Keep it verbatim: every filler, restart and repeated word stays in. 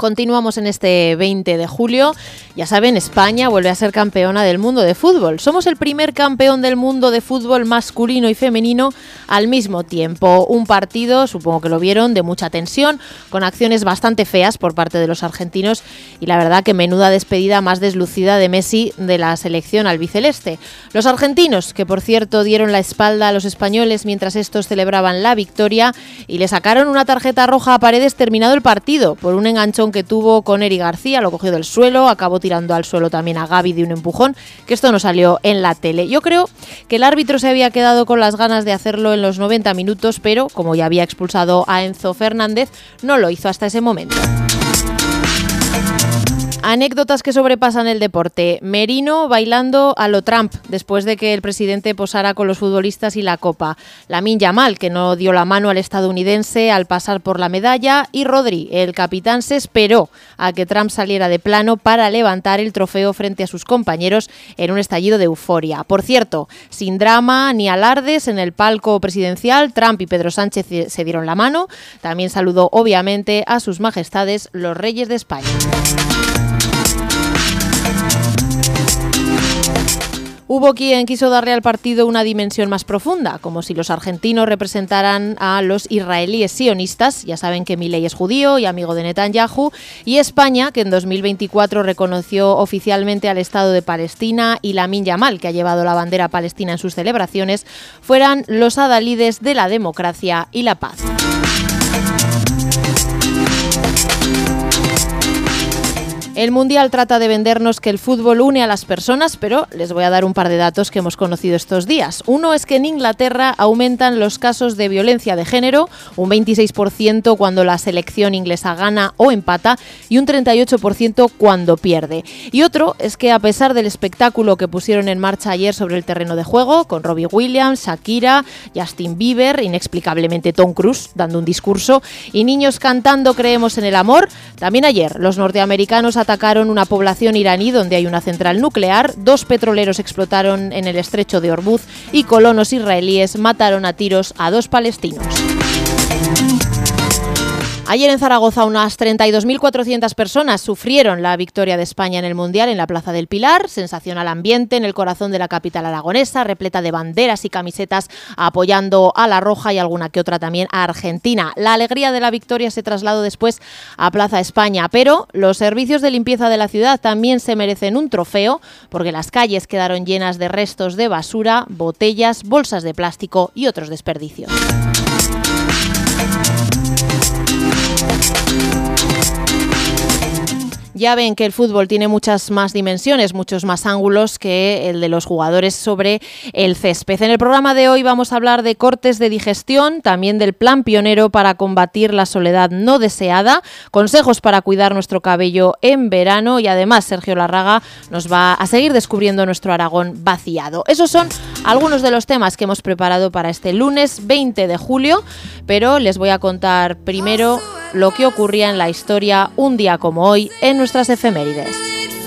Continuamos en este veinte de julio. Ya saben, España vuelve a ser campeona del mundo de fútbol. Somos el primer campeón del mundo de fútbol masculino y femenino al mismo tiempo. Un partido, supongo que lo vieron, de mucha tensión, con acciones bastante feas por parte de los argentinos y la verdad que menuda despedida más deslucida de Messi de la selección albiceleste. Los argentinos, que por cierto dieron la espalda a los españoles mientras estos celebraban la victoria y le sacaron una tarjeta roja a Paredes terminado el partido por un enganchón que tuvo con Eri García, lo cogió del suelo, acabó tirando al suelo también a Gavi de un empujón, que esto no salió en la tele. Yo creo que el árbitro se había quedado con las ganas de hacerlo en los noventa minutos, pero como ya había expulsado a Enzo Fernández, no lo hizo hasta ese momento. Anécdotas que sobrepasan el deporte. Merino bailando a lo Trump después de que el presidente posara con los futbolistas y la copa. Lamine Yamal, que no dio la mano al estadounidense al pasar por la medalla. Y Rodri, el capitán, se esperó a que Trump saliera de plano para levantar el trofeo frente a sus compañeros en un estallido de euforia. Por cierto, sin drama ni alardes en el palco presidencial, Trump y Pedro Sánchez se dieron la mano. También saludó obviamente a sus majestades los reyes de España. Hubo quien quiso darle al partido una dimensión más profunda, como si los argentinos representaran a los israelíes sionistas. Ya saben que Milei es judío y amigo de Netanyahu, y España, que en dos mil veinticuatro reconoció oficialmente al Estado de Palestina, y Lamine Yamal, que ha llevado la bandera palestina en sus celebraciones, fueran los adalides de la democracia y la paz. El Mundial trata de vendernos que el fútbol une a las personas, pero les voy a dar un par de datos que hemos conocido estos días. Uno es que en Inglaterra aumentan los casos de violencia de género, un veintiséis por ciento cuando la selección inglesa gana o empata y un treinta y ocho por ciento cuando pierde. Y otro es que a pesar del espectáculo que pusieron en marcha ayer sobre el terreno de juego, con Robbie Williams, Shakira, Justin Bieber, inexplicablemente Tom Cruise dando un discurso, y niños cantando Creemos en el amor, también ayer los norteamericanos atacaron una población iraní donde hay una central nuclear, dos petroleros explotaron en el estrecho de Hormuz y colonos israelíes mataron a tiros a dos palestinos. Ayer en Zaragoza unas treinta y dos mil cuatrocientas personas sufrieron la victoria de España en el Mundial en la Plaza del Pilar. Sensacional ambiente en el corazón de la capital aragonesa, repleta de banderas y camisetas apoyando a la roja y alguna que otra también a Argentina. La alegría de la victoria se trasladó después a Plaza España, pero los servicios de limpieza de la ciudad también se merecen un trofeo porque las calles quedaron llenas de restos de basura, botellas, bolsas de plástico y otros desperdicios. Ya ven que el fútbol tiene muchas más dimensiones, muchos más ángulos que el de los jugadores sobre el césped. En el programa de hoy vamos a hablar de cortes de digestión, también del plan pionero para combatir la soledad no deseada, consejos para cuidar nuestro cabello en verano y además Sergio Larraga nos va a seguir descubriendo nuestro Aragón vaciado. Esos son algunos de los temas que hemos preparado para este lunes veinte de julio, pero les voy a contar primero lo que ocurría en la historia un día como hoy en nuestras efemérides.